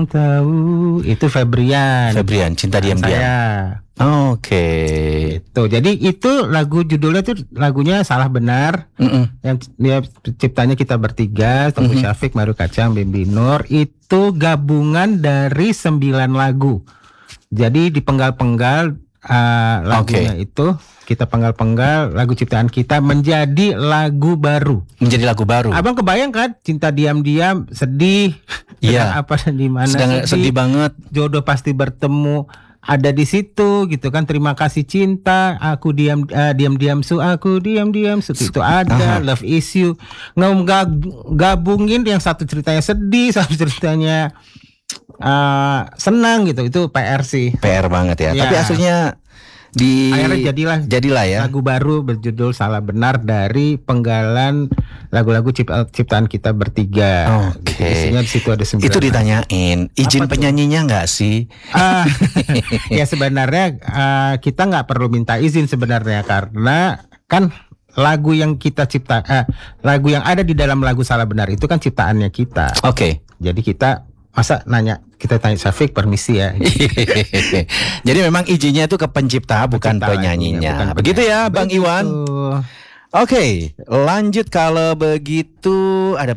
yang tahu. Itu Febrian. Cinta diam-diam. Saya. Oke. Itu. Jadi itu lagu judulnya tuh lagunya Salah Benar. Yang dia ciptanya kita bertiga, Teguh Syafiq, Mario Kacang, Bimbi Nur. Itu gabungan dari 9 lagu. Jadi dipenggal-penggal lagunya itu kita penggal-penggal lagu ciptaan kita menjadi lagu baru. Abang kebayang kan? Cinta diam-diam, sedih. Iya. Apa di mana? Sedih banget. Jodoh pasti bertemu. Ada di situ gitu kan. Terima kasih cinta, aku diam-diam su, aku diam-diam su. Itu ada. Love is you. Gabungin yang satu ceritanya sedih, satu ceritanya senang gitu. Itu PR sih. PR banget ya. Tapi aslinya akhirnya jadilah ya lagu baru berjudul Salah Benar dari penggalan lagu-lagu ciptaan kita bertiga. Oke. Isinya di situ ada 9. Itu ditanyain izin penyanyinya nggak sih? Ya sebenarnya kita nggak perlu minta izin sebenarnya, karena kan lagu yang kita lagu yang ada di dalam lagu Salah Benar itu kan ciptaannya kita. Oke. Jadi kita kita tanya Syafiq permisi ya. Jadi memang izinnya itu ke pencipta bukan penyanyinya. Begitu ya Bang Iwan. Oke, lanjut kalau begitu ada